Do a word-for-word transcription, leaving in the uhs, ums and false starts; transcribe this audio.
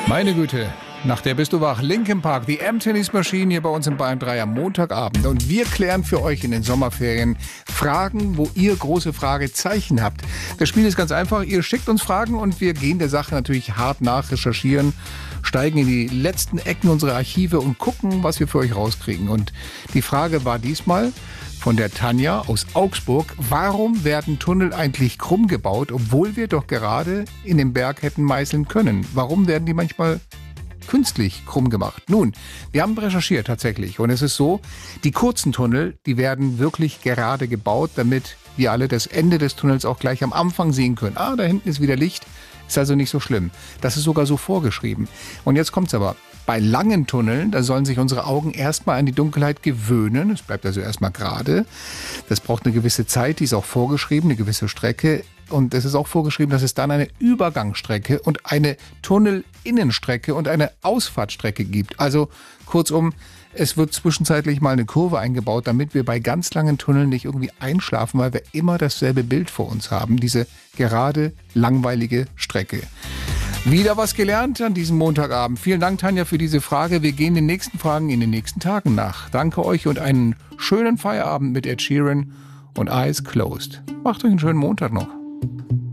Meine Güte, nach der bist du wach. Linkin Park, die Emptiness Machine hier bei uns in Bayern drei am Montagabend. Und wir klären für euch in den Sommerferien Fragen, wo ihr große Fragezeichen habt. Das Spiel ist ganz einfach. Ihr schickt uns Fragen und wir gehen der Sache natürlich hart nach, recherchieren, steigen in die letzten Ecken unserer Archive und gucken, was wir für euch rauskriegen. Und die Frage war diesmal von der Tanja aus Augsburg: Warum werden Tunnel eigentlich krumm gebaut, obwohl wir doch gerade in den Berg hätten meißeln können? Warum werden die manchmal künstlich krumm gemacht? Nun, wir haben recherchiert tatsächlich und es ist so, die kurzen Tunnel, die werden wirklich gerade gebaut, damit wir alle das Ende des Tunnels auch gleich am Anfang sehen können. Ah, da hinten ist wieder Licht, ist also nicht so schlimm. Das ist sogar so vorgeschrieben. Und jetzt kommt's aber. Bei langen Tunneln, da sollen sich unsere Augen erstmal an die Dunkelheit gewöhnen. Es bleibt also erstmal gerade. Das braucht eine gewisse Zeit, die ist auch vorgeschrieben, eine gewisse Strecke. Und es ist auch vorgeschrieben, dass es dann eine Übergangsstrecke und eine Tunnelinnenstrecke und eine Ausfahrtstrecke gibt. Also kurzum, es wird zwischenzeitlich mal eine Kurve eingebaut, damit wir bei ganz langen Tunneln nicht irgendwie einschlafen, weil wir immer dasselbe Bild vor uns haben. Diese gerade, langweilige Strecke. Wieder was gelernt an diesem Montagabend. Vielen Dank, Tanja, für diese Frage. Wir gehen den nächsten Fragen in den nächsten Tagen nach. Danke euch und einen schönen Feierabend mit Ed Sheeran und Eyes Closed. Macht euch einen schönen Montag noch.